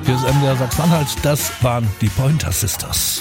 Hier ist MDR Sachsen-Anhalt, das waren die Pointer Sisters.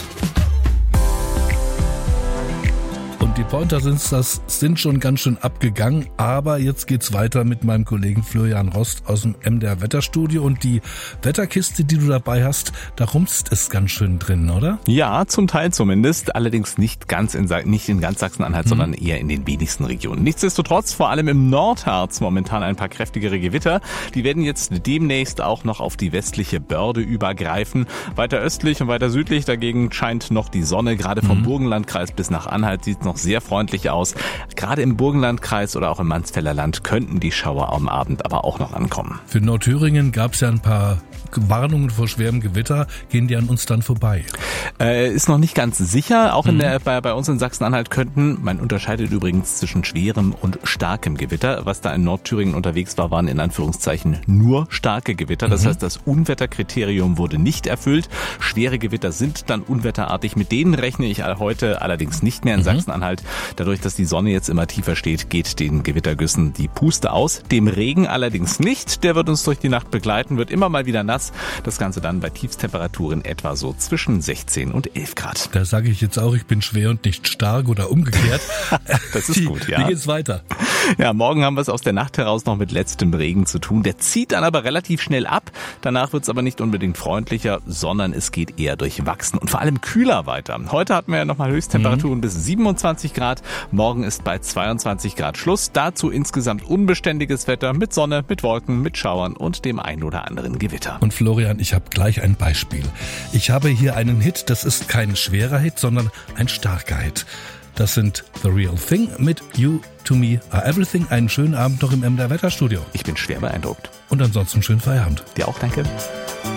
Und die Pointer Sisters sind schon ganz schön abgegangen, aber jetzt geht's weiter mit meinem Kollegen Florian Rost aus dem MDR Wetterstudio und die Wetterkiste, die du dabei hast, da rumst es ganz schön drin, oder? Ja, zum Teil zumindest, allerdings nicht in ganz Sachsen-Anhalt, sondern eher in den wenigsten Regionen. Nichtsdestotrotz, vor allem im Nordharz momentan ein paar kräftigere Gewitter. Die werden jetzt demnächst auch noch auf die westliche Börde übergreifen. Weiter östlich und weiter südlich dagegen scheint noch die Sonne, gerade vom Burgenlandkreis bis nach Anhalt sieht noch sehr freundlich aus. Gerade im Burgenlandkreis oder auch im Mansfelder Land könnten die Schauer am Abend aber auch noch ankommen. Für Nordthüringen gab es ja ein paar Warnungen vor schwerem Gewitter. Gehen die an uns dann vorbei? Ist noch nicht ganz sicher. Auch bei uns in Sachsen-Anhalt man unterscheidet übrigens zwischen schwerem und starkem Gewitter. Was da in Nordthüringen unterwegs war, waren in Anführungszeichen nur starke Gewitter. Das heißt, das Unwetterkriterium wurde nicht erfüllt. Schwere Gewitter sind dann unwetterartig. Mit denen rechne ich heute allerdings nicht mehr in Sachsen-Anhalt. Dadurch, dass die Sonne jetzt immer tiefer steht, geht den Gewittergüssen die Puste aus. Dem Regen allerdings nicht. Der wird uns durch die Nacht begleiten, wird immer mal wieder nass. Das Ganze dann bei Tiefstemperaturen etwa so zwischen 16 und 11 Grad. Da sage ich jetzt auch, ich bin schwer und nicht stark oder umgekehrt. Das ist gut, ja. Wie geht's weiter? Ja, morgen haben wir es aus der Nacht heraus noch mit letztem Regen zu tun. Der zieht dann aber relativ schnell ab. Danach wird es aber nicht unbedingt freundlicher, sondern es geht eher durchwachsen und vor allem kühler weiter. Heute hatten wir ja nochmal Höchsttemperaturen bis 27 Grad. Morgen ist bei 22 Grad Schluss. Dazu insgesamt unbeständiges Wetter mit Sonne, mit Wolken, mit Schauern und dem ein oder anderen Gewitter. Und Florian, ich habe gleich ein Beispiel. Ich habe hier einen Hit, das ist kein schwerer Hit, sondern ein starker Hit. Das sind The Real Thing mit You to Me Are Everything. Einen schönen Abend noch im MDR Wetterstudio. Ich bin schwer beeindruckt. Und ansonsten schönen Feierabend. Dir auch, danke.